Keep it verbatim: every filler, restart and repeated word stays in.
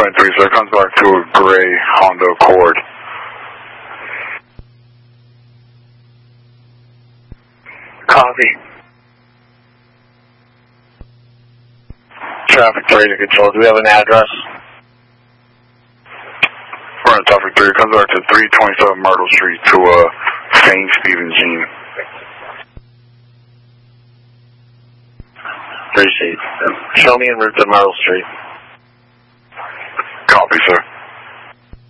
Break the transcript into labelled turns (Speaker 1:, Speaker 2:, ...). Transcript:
Speaker 1: twenty-three, sir. Comes back to a gray Honda Accord.
Speaker 2: Copy.
Speaker 3: Traffic three to control. Do we have an address?
Speaker 1: We're on traffic three. Comes back to three twenty-seven Myrtle Street to uh, Saint Stephen Jean.
Speaker 3: Appreciate it. Show me en route to Myrtle Street.